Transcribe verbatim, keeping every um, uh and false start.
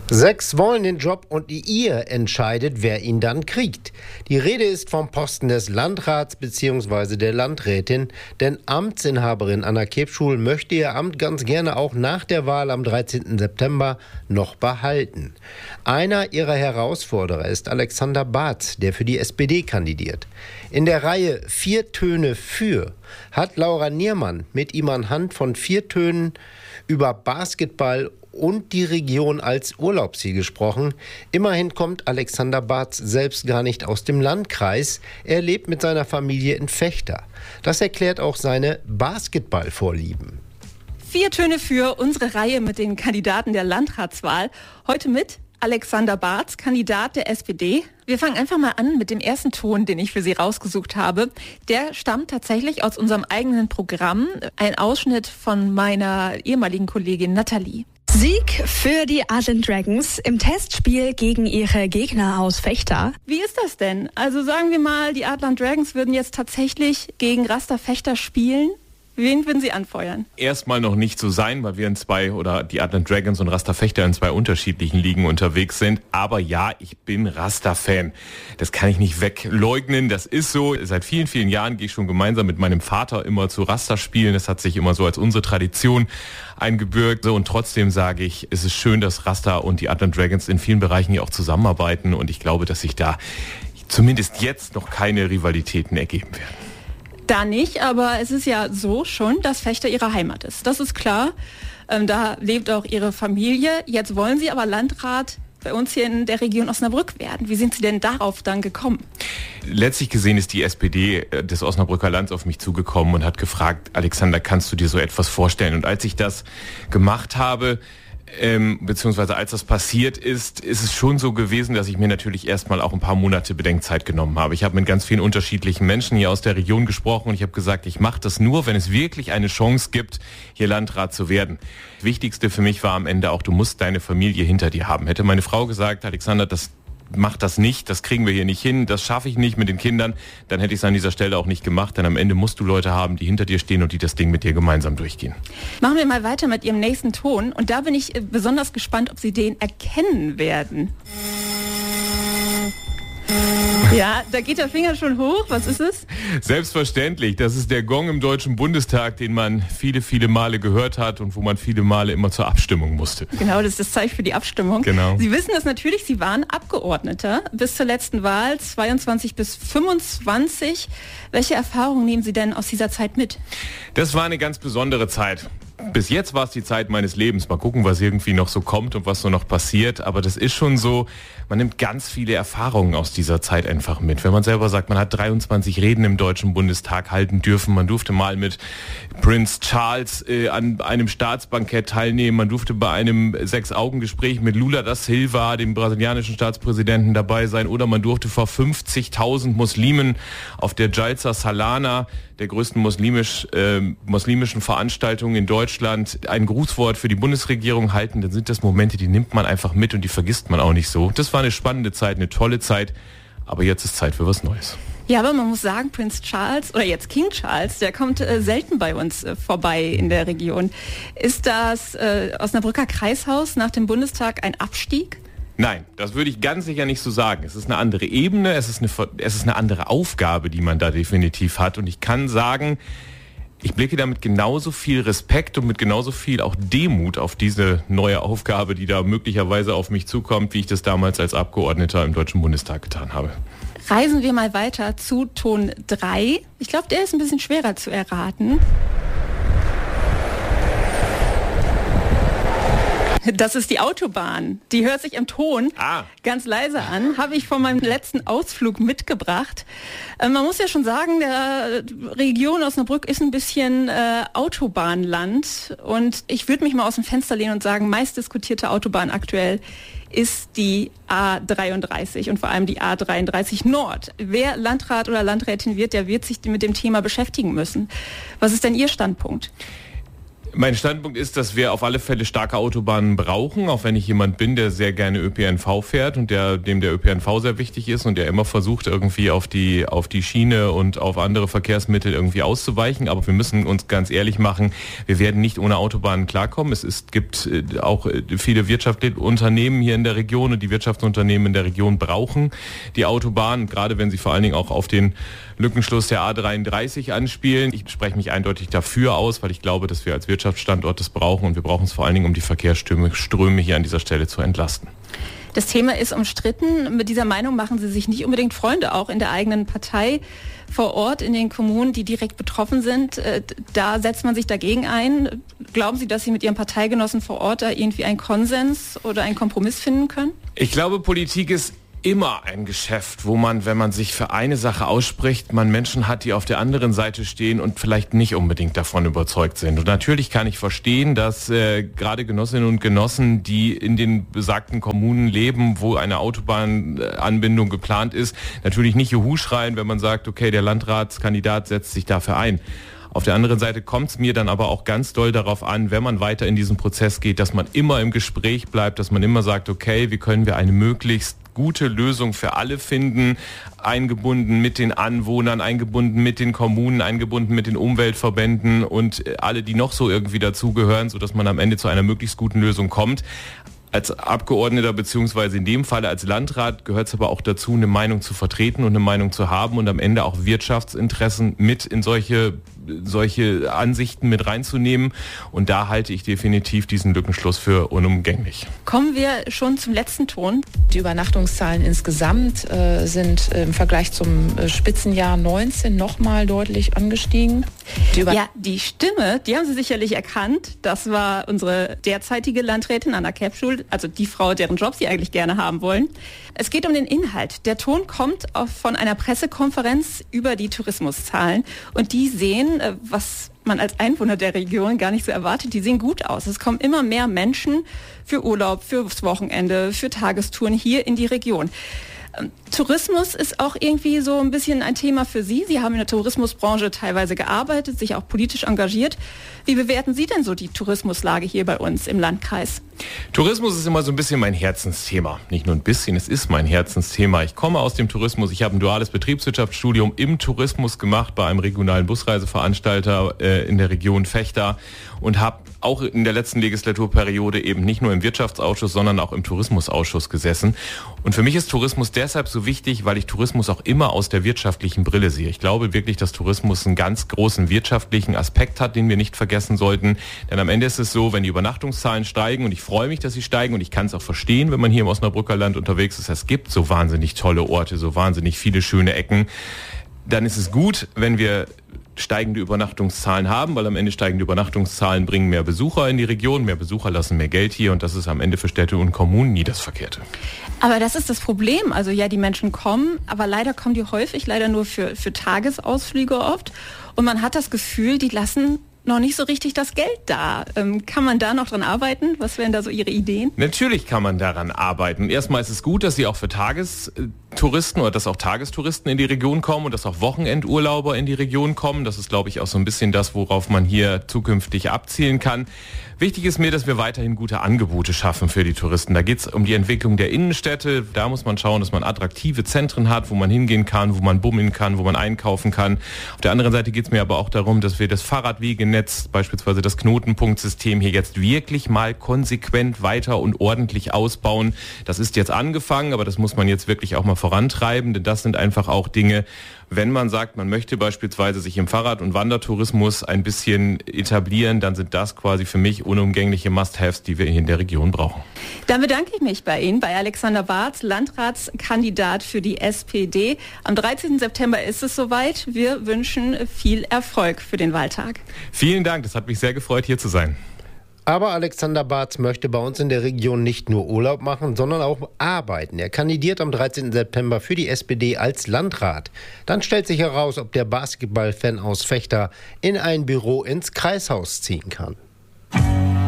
Sechs wollen den Job und ihr entscheidet, wer ihn dann kriegt. Die Rede ist vom Posten des Landrats bzw. der Landrätin, denn Amtsinhaberin Anna Kebschul möchte ihr Amt ganz gerne auch nach der Wahl am dreizehnten September noch behalten. Einer ihrer Herausforderer ist Alexander Barz, der für die S P D kandidiert. In der Reihe Vier Töne für hat Laura Niermann mit ihm anhand von vier Tönen über Basketball und die Region als Urlaubsziel gesprochen. Immerhin kommt Alexander Barz selbst gar nicht aus dem Landkreis. Er lebt mit seiner Familie in Vechta. Das erklärt auch seine Basketballvorlieben. Vier Töne für unsere Reihe mit den Kandidaten der Landratswahl. Heute mit Alexander Barz, Kandidat der S P D. Wir fangen einfach mal an mit dem ersten Ton, den ich für Sie rausgesucht habe. Der stammt tatsächlich aus unserem eigenen Programm. Ein Ausschnitt von meiner ehemaligen Kollegin Nathalie. Sieg für die Adland Dragons im Testspiel gegen ihre Gegner aus Vechta. Wie ist das denn? Also sagen wir mal, die Adland Dragons würden jetzt tatsächlich gegen Raster Vechta spielen. Wen würden Sie anfeuern? Erstmal noch nicht so sein, weil wir in zwei, oder die Adland Dragons und Raster Vechta in zwei unterschiedlichen Ligen unterwegs sind. Aber ja, ich bin Raster-Fan. Das kann ich nicht wegleugnen. Das ist so. Seit vielen, vielen Jahren gehe ich schon gemeinsam mit meinem Vater immer zu Raster spielen. Das hat sich immer so als unsere Tradition eingebürgt. Und trotzdem sage ich, es ist schön, dass Raster und die Adland Dragons in vielen Bereichen hier auch zusammenarbeiten. Und ich glaube, dass sich da zumindest jetzt noch keine Rivalitäten ergeben werden. Da nicht, aber es ist ja so schon, dass Vechta ihre Heimat ist. Das ist klar. Ähm, da lebt auch ihre Familie. Jetzt wollen Sie aber Landrat bei uns hier in der Region Osnabrück werden. Wie sind Sie denn darauf dann gekommen? Letztlich gesehen ist die S P D des Osnabrücker Lands auf mich zugekommen und hat gefragt, Alexander, kannst du dir so etwas vorstellen? Und als ich das gemacht habe, Ähm, beziehungsweise als das passiert ist, ist es schon so gewesen, dass ich mir natürlich erstmal auch ein paar Monate Bedenkzeit genommen habe. Ich habe mit ganz vielen unterschiedlichen Menschen hier aus der Region gesprochen und ich habe gesagt, ich mache das nur, wenn es wirklich eine Chance gibt, hier Landrat zu werden. Das Wichtigste für mich war am Ende auch, du musst deine Familie hinter dir haben. Hätte meine Frau gesagt, Alexander, das mach das nicht, das kriegen wir hier nicht hin, das schaffe ich nicht mit den Kindern, dann hätte ich es an dieser Stelle auch nicht gemacht, denn am Ende musst du Leute haben, die hinter dir stehen und die das Ding mit dir gemeinsam durchgehen. Machen wir mal weiter mit Ihrem nächsten Ton und da bin ich besonders gespannt, ob Sie den erkennen werden. Ja, da geht der Finger schon hoch. Was ist es? Selbstverständlich. Das ist der Gong im Deutschen Bundestag, den man viele, viele Male gehört hat und wo man viele Male immer zur Abstimmung musste. Genau, das ist das Zeichen für die Abstimmung. Genau. Sie wissen das natürlich, Sie waren Abgeordneter bis zur letzten Wahl, zweiundzwanzig bis fünfundzwanzig. Welche Erfahrungen nehmen Sie denn aus dieser Zeit mit? Das war eine ganz besondere Zeit. Bis jetzt war es die Zeit meines Lebens. Mal gucken, was irgendwie noch so kommt und was so noch passiert. Aber das ist schon so, man nimmt ganz viele Erfahrungen aus dieser Zeit einfach mit. Wenn man selber sagt, man hat dreiundzwanzig Reden im Deutschen Bundestag halten dürfen. Man durfte mal mit Prince Charles äh, an einem Staatsbankett teilnehmen. Man durfte bei einem Sechs-Augen-Gespräch mit Lula da Silva, dem brasilianischen Staatspräsidenten, dabei sein. Oder man durfte vor fünfzigtausend Muslimen auf der Jalsa Salana, der größten muslimisch, äh, muslimischen Veranstaltung in Deutschland, ein Grußwort für die Bundesregierung halten. Dann sind das Momente, die nimmt man einfach mit und die vergisst man auch nicht so. Das war eine spannende Zeit, eine tolle Zeit, aber jetzt ist Zeit für was Neues. Ja, aber man muss sagen, Prince Charles oder jetzt King Charles, der kommt äh, selten bei uns äh, vorbei in der Region. Ist das äh, Osnabrücker Kreishaus nach dem Bundestag ein Abstieg? Nein, das würde ich ganz sicher nicht so sagen. Es ist eine andere Ebene, es ist eine, es ist eine andere Aufgabe, die man da definitiv hat. Und ich kann sagen, ich blicke da mit genauso viel Respekt und mit genauso viel auch Demut auf diese neue Aufgabe, die da möglicherweise auf mich zukommt, wie ich das damals als Abgeordneter im Deutschen Bundestag getan habe. Reisen wir mal weiter zu Ton drei. Ich glaube, der ist ein bisschen schwerer zu erraten. Das ist die Autobahn. Die hört sich im Ton ah. ganz leise an. Habe ich von meinem letzten Ausflug mitgebracht. Äh, man muss ja schon sagen, der Region Osnabrück ist ein bisschen äh, Autobahnland. Und ich würde mich mal aus dem Fenster lehnen und sagen, meistdiskutierte Autobahn aktuell ist die A dreiunddreißig und vor allem die A dreiunddreißig Nord. Wer Landrat oder Landrätin wird, der wird sich mit dem Thema beschäftigen müssen. Was ist denn Ihr Standpunkt? Mein Standpunkt ist, dass wir auf alle Fälle starke Autobahnen brauchen, auch wenn ich jemand bin, der sehr gerne Ö P N V fährt und der, dem der Ö P N V sehr wichtig ist und der immer versucht, irgendwie auf die, auf die Schiene und auf andere Verkehrsmittel irgendwie auszuweichen. Aber wir müssen uns ganz ehrlich machen, wir werden nicht ohne Autobahnen klarkommen. Es ist, gibt auch viele wirtschaftliche Unternehmen hier in der Region und die Wirtschaftsunternehmen in der Region brauchen die Autobahn, gerade wenn sie vor allen Dingen auch auf den Lückenschluss der A dreiunddreißig anspielen. Ich spreche mich eindeutig dafür aus, weil ich glaube, dass wir als Wirtschaftsstandort das brauchen und wir brauchen es vor allen Dingen, um die Verkehrsströme Ströme hier an dieser Stelle zu entlasten. Das Thema ist umstritten. Mit dieser Meinung machen Sie sich nicht unbedingt Freunde, auch in der eigenen Partei vor Ort, in den Kommunen, die direkt betroffen sind. Da setzt man sich dagegen ein. Glauben Sie, dass Sie mit Ihren Parteigenossen vor Ort da irgendwie einen Konsens oder einen Kompromiss finden können? Ich glaube, Politik ist immer ein Geschäft, wo man, wenn man sich für eine Sache ausspricht, man Menschen hat, die auf der anderen Seite stehen und vielleicht nicht unbedingt davon überzeugt sind. Und natürlich kann ich verstehen, dass äh, gerade Genossinnen und Genossen, die in den besagten Kommunen leben, wo eine Autobahnanbindung geplant ist, natürlich nicht Juhu schreien, wenn man sagt, okay, der Landratskandidat setzt sich dafür ein. Auf der anderen Seite kommt es mir dann aber auch ganz doll darauf an, wenn man weiter in diesen Prozess geht, dass man immer im Gespräch bleibt, dass man immer sagt, okay, wie können wir eine möglichst gute Lösung für alle finden, eingebunden mit den Anwohnern, eingebunden mit den Kommunen, eingebunden mit den Umweltverbänden und alle, die noch so irgendwie dazugehören, sodass man am Ende zu einer möglichst guten Lösung kommt. Als Abgeordneter beziehungsweise in dem Falle als Landrat gehört es aber auch dazu, eine Meinung zu vertreten und eine Meinung zu haben und am Ende auch Wirtschaftsinteressen mit in solche solche Ansichten mit reinzunehmen. Und da halte ich definitiv diesen Lückenschluss für unumgänglich. Kommen wir schon zum letzten Ton. Die Übernachtungszahlen insgesamt äh, sind im Vergleich zum äh, Spitzenjahr neunzehn nochmal deutlich angestiegen. Die ja, die Stimme, die haben Sie sicherlich erkannt. Das war unsere derzeitige Landrätin Anna Käpschul, also die Frau, deren Job Sie eigentlich gerne haben wollen. Es geht um den Inhalt. Der Ton kommt auf, von einer Pressekonferenz über die Tourismuszahlen und die sehen, was man als Einwohner der Region gar nicht so erwartet, die sehen gut aus. Es kommen immer mehr Menschen für Urlaub, fürs Wochenende, für Tagestouren hier in die Region. Tourismus ist auch irgendwie so ein bisschen ein Thema für Sie. Sie haben in der Tourismusbranche teilweise gearbeitet, sich auch politisch engagiert. Wie bewerten Sie denn so die Tourismuslage hier bei uns im Landkreis? Tourismus ist immer so ein bisschen mein Herzensthema. Nicht nur ein bisschen, es ist mein Herzensthema. Ich komme aus dem Tourismus. Ich habe ein duales Betriebswirtschaftsstudium im Tourismus gemacht bei einem regionalen Busreiseveranstalter äh, in der Region Vechta und habe auch in der letzten Legislaturperiode eben nicht nur im Wirtschaftsausschuss, sondern auch im Tourismusausschuss gesessen. Und für mich ist Tourismus deshalb so wichtig, weil ich Tourismus auch immer aus der wirtschaftlichen Brille sehe. Ich glaube wirklich, dass Tourismus einen ganz großen wirtschaftlichen Aspekt hat, den wir nicht vergessen sollten. Denn am Ende ist es so, wenn die Übernachtungszahlen steigen, und ich freue mich, dass sie steigen, und ich kann es auch verstehen, wenn man hier im Osnabrücker Land unterwegs ist, es gibt so wahnsinnig tolle Orte, so wahnsinnig viele schöne Ecken, dann ist es gut, wenn wir steigende Übernachtungszahlen haben, weil am Ende steigende Übernachtungszahlen bringen mehr Besucher in die Region, mehr Besucher lassen mehr Geld hier und das ist am Ende für Städte und Kommunen nie das Verkehrte. Aber das ist das Problem. Also ja, die Menschen kommen, aber leider kommen die häufig, leider nur für, für Tagesausflüge oft und man hat das Gefühl, die lassen noch nicht so richtig das Geld da. Ähm, kann man da noch dran arbeiten? Was wären da so Ihre Ideen? Natürlich kann man daran arbeiten. Erstmal ist es gut, dass Sie auch für Tagestouristen oder dass auch Tagestouristen in die Region kommen und dass auch Wochenendurlauber in die Region kommen. Das ist, glaube ich, auch so ein bisschen das, worauf man hier zukünftig abzielen kann. Wichtig ist mir, dass wir weiterhin gute Angebote schaffen für die Touristen. Da geht es um die Entwicklung der Innenstädte. Da muss man schauen, dass man attraktive Zentren hat, wo man hingehen kann, wo man bummeln kann, wo man einkaufen kann. Auf der anderen Seite geht es mir aber auch darum, dass wir das Fahrradwegenetz, beispielsweise das Knotenpunktsystem hier jetzt wirklich mal konsequent weiter und ordentlich ausbauen. Das ist jetzt angefangen, aber das muss man jetzt wirklich auch mal vorantreiben, denn das sind einfach auch Dinge, wenn man sagt, man möchte beispielsweise sich im Fahrrad- und Wandertourismus ein bisschen etablieren, dann sind das quasi für mich unumgängliche Must-Haves, die wir hier in der Region brauchen. Dann bedanke ich mich bei Ihnen, bei Alexander Barth, Landratskandidat für die S P D. Am dreizehnten September ist es soweit. Wir wünschen viel Erfolg für den Wahltag. Vielen Dank, das hat mich sehr gefreut, hier zu sein. Aber Alexander Barth möchte bei uns in der Region nicht nur Urlaub machen, sondern auch arbeiten. Er kandidiert am dreizehnten September für die S P D als Landrat. Dann stellt sich heraus, ob der Basketballfan aus Vechta in ein Büro ins Kreishaus ziehen kann.